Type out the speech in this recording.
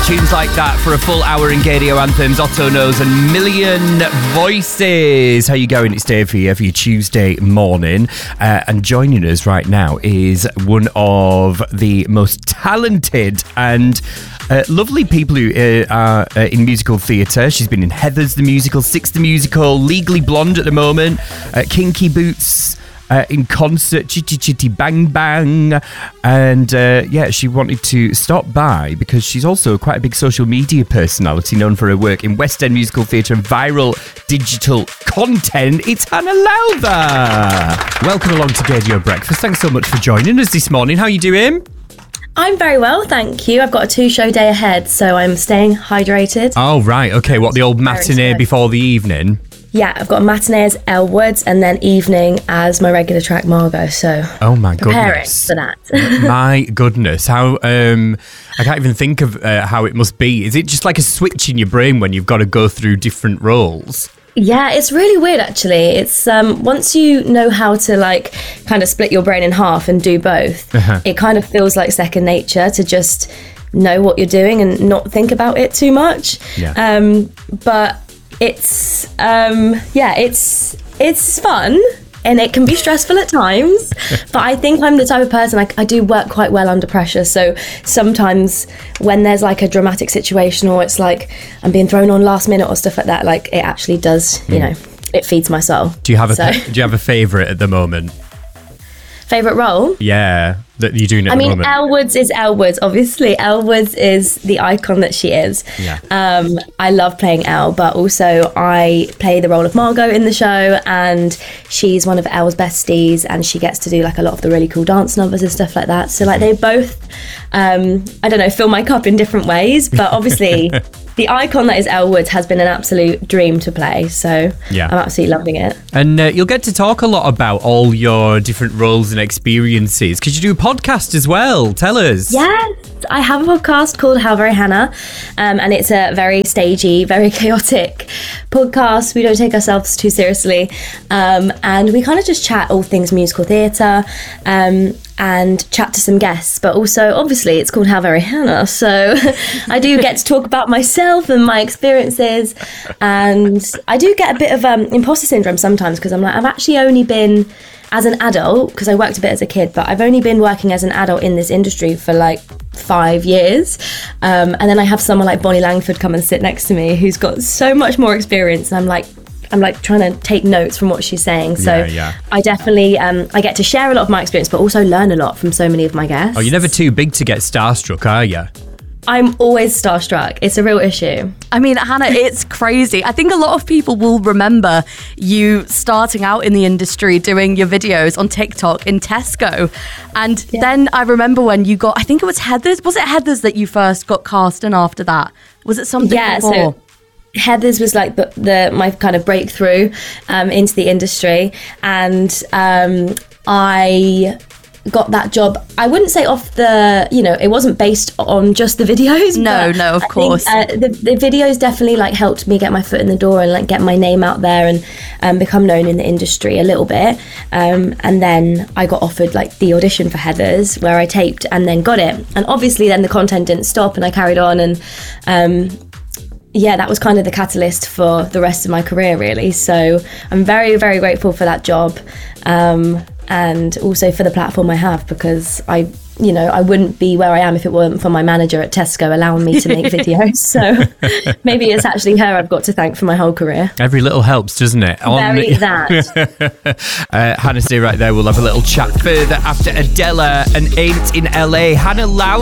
Tunes like that for a full hour in Gaydio Anthems, Otto Knows and Million Voices. How you going? It's Dave here for your Tuesday morning. And joining us right now is one of the most talented and lovely people who are in musical theatre. She's been in Heathers the Musical, Six the Musical, Legally Blonde at the moment, Kinky Boots, in concert, Chitty Chitty Bang Bang, and she wanted to stop by because she's also quite a big social media personality known for her work in West End musical theatre and viral digital content. It's Hannah Lowther. Welcome along to Gaydio Breakfast. Thanks so much for joining us this morning. How are you doing? I'm very well, thank you. I've got a 2-show day ahead, so I'm staying hydrated. Oh, right. Okay, what, the old matinee before the evening? Yeah, I've got a matinee as Elle Woods and then evening as my regular track Margot, so oh my preparing goodness. for that. My goodness, how I can't even think of how it must be. Is it just like a switch in your brain when you've got to go through different roles? Yeah, it's really weird actually. It's once you know how to like kind of split your brain in half and do both, it kind of feels like second nature to just know what you're doing and not think about it too much. Yeah. But it's it's fun and it can be stressful at times, but I think I'm the type of person I do work quite well under pressure. So sometimes when there's like a dramatic situation or it's like I'm being thrown on last minute or stuff like that, like it actually does, you know, it feeds my soul. Do you have a favourite at the moment? Favourite role? Yeah, that you're doing at the moment. Elle Woods is Elle Woods, obviously. Elle Woods is the icon that she is. Yeah. I love playing Elle, but also I play the role of Margot in the show, and she's one of Elle's besties, and she gets to do like a lot of the really cool dance numbers and stuff like that. So like they both, I don't know, fill my cup in different ways, but obviously the icon that is Elle Woods has been an absolute dream to play. So yeah. I'm absolutely loving it. And you'll get to talk a lot about all your different roles and experiences because you do a podcast as well. Tell us. Yes, I have a podcast called How Very Hannah, and it's a very stagey, very chaotic podcast. We don't take ourselves too seriously, and we kind of just chat all things musical theatre, and chat to some guests, but also obviously it's called How Very Hannah, so I do get to talk about myself and my experiences, and I do get a bit of imposter syndrome sometimes because I'm like, I've actually only been as an adult, because I worked a bit as a kid, but I've only been working as an adult in this industry for like 5 years, and then I have someone like Bonnie Langford come and sit next to me who's got so much more experience, and I'm like trying to take notes from what she's saying. So yeah. I definitely, I get to share a lot of my experience, but also learn a lot from so many of my guests. Oh, you're never too big to get starstruck, are you? I'm always starstruck. It's a real issue. I mean, Hannah, it's crazy. I think a lot of people will remember you starting out in the industry doing your videos on TikTok in Tesco. And then I remember when you got, I think it was Heathers. Was it Heathers that you first got cast in after that? Was it something before? So Heathers was like the my kind of breakthrough into the industry, and I got that job, I wouldn't say off the, it wasn't based on just the videos. No, of course. The videos definitely like helped me get my foot in the door and like get my name out there and become known in the industry a little bit. And then I got offered like the audition for Heathers, where I taped and then got it. And obviously then the content didn't stop and I carried on, and that was kind of the catalyst for the rest of my career, really. So I'm very, very grateful for that job, and also for the platform I have, because I wouldn't be where I am if it weren't for my manager at Tesco allowing me to make videos. So maybe it's actually her I've got to thank for my whole career. Every little helps, doesn't it? Very that. Hannah, stay right there. We'll have a little chat further after Adela and Ain't in LA. Hannah Lowther.